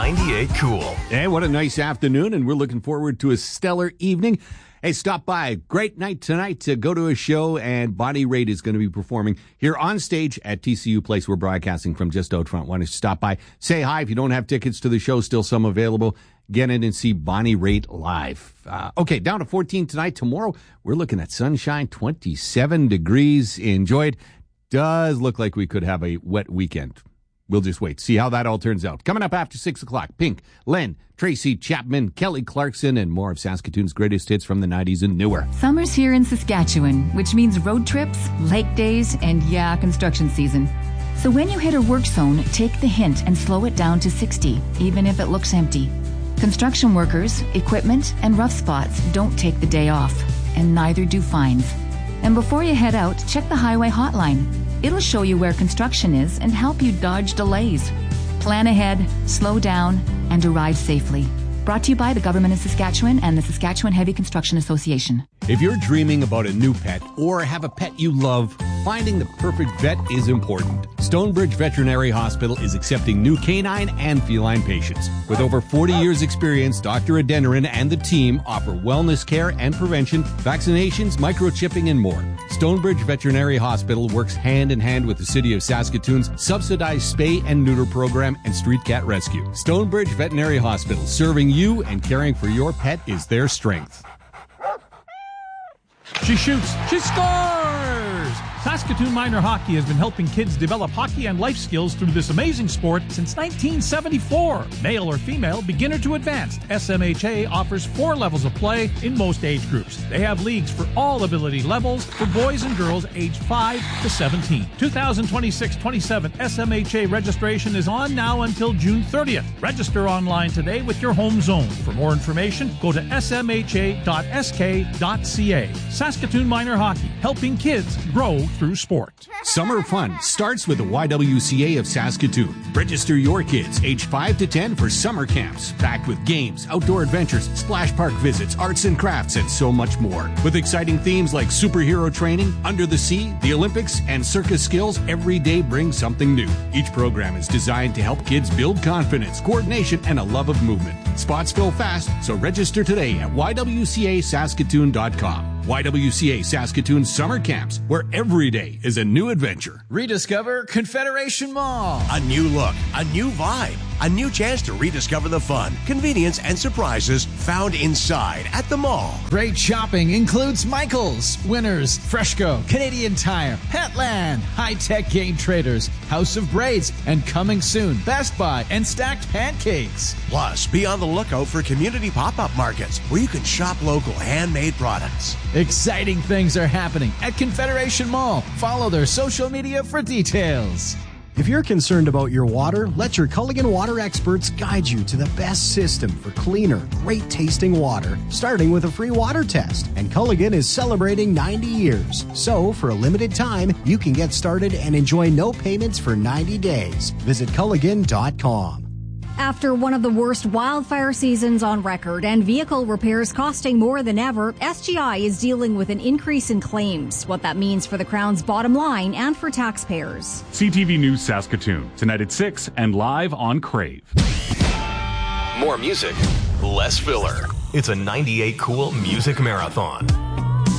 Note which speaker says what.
Speaker 1: 98 Cool.
Speaker 2: Hey, what a nice afternoon, and we're looking forward to a stellar evening. Hey, stop by. Great night tonight to go to a show, and Bonnie Raitt is going to be performing here on stage at TCU Place. We're broadcasting from just out front. Why don't you stop by, say hi. If you don't have tickets to the show, still some available. Get in and see Bonnie Raitt live. Okay, down to 14 tonight. Tomorrow, we're looking at sunshine, 27 degrees. Enjoy it. Does look like we could have a wet weekend. We'll just wait, see how that all turns out. Coming up after 6 o'clock, Pink, Len, Tracy Chapman, Kelly Clarkson, and more of Saskatoon's greatest hits from the 90s and newer.
Speaker 3: Summer's here in Saskatchewan, which means road trips, lake days, and construction season. So when you hit a work zone, take the hint and slow it down to 60, even if it looks empty. Construction workers, equipment, and rough spots don't take the day off, and neither do fines. And before you head out, check the highway hotline. It'll show you where construction is and help you dodge delays. Plan ahead, slow down, and arrive safely. Brought to you by the Government of Saskatchewan and the Saskatchewan Heavy Construction Association.
Speaker 2: If you're dreaming about a new pet or have a pet you love, finding the perfect vet is important. Stonebridge Veterinary Hospital is accepting new canine and feline patients. With over 40 years' experience, Dr. Adeniran and the team offer wellness care and prevention, vaccinations, microchipping, and more. Stonebridge Veterinary Hospital works hand in hand with the City of Saskatoon's subsidized spay and neuter program and street cat rescue. Stonebridge Veterinary Hospital, serving you and caring for your pet is their strength.
Speaker 4: She shoots. She scores! Saskatoon Minor Hockey has been helping kids develop hockey and life skills through this amazing sport since 1974. Male or female, beginner to advanced, SMHA offers 4 levels of play in most age groups. They have leagues for all ability levels for boys and girls aged 5 to 17. 2026-27 SMHA registration is on now until June 30th. Register online today with your home zone. For more information, go to smha.sk.ca. Saskatoon Minor Hockey, helping kids grow through sport.
Speaker 2: Summer fun starts with the YWCA of Saskatoon. Register your kids aged 5 to 10 for summer camps, packed with games, outdoor adventures, splash park visits, arts and crafts, and so much more. With exciting themes like superhero training, under the sea, the Olympics, and circus skills, every day brings something new. Each program is designed to help kids build confidence, coordination, and a love of movement. Spots fill fast, so register today at ywcasaskatoon.com. YWCA Saskatoon Summer Camps, where every day is a new adventure.
Speaker 5: Rediscover Confederation Mall.
Speaker 6: A new look, a new vibe, a new chance to rediscover the fun, convenience, and surprises found inside at the mall.
Speaker 5: Great shopping includes Michaels, Winners, Freshco, Canadian Tire, Petland, High Tech Game Traders, House of Braids, and coming soon, Best Buy and Stacked Pancakes.
Speaker 6: Plus, be on the lookout for community pop-up markets where you can shop local handmade products.
Speaker 5: Exciting things are happening at Confederation Mall. Follow their social media for details.
Speaker 7: If you're concerned about your water, let your Culligan water experts guide you to the best system for cleaner, great-tasting water, starting with a free water test. And Culligan is celebrating 90 years. So, for a limited time, you can get started and enjoy no payments for 90 days. Visit Culligan.com.
Speaker 8: After one of the worst wildfire seasons on record and vehicle repairs costing more than ever, SGI is dealing with an increase in claims. What that means for the Crown's bottom line and for taxpayers.
Speaker 9: CTV News Saskatoon, tonight at 6 and live on Crave.
Speaker 1: More music, less filler. It's a 98 Cool Music Marathon.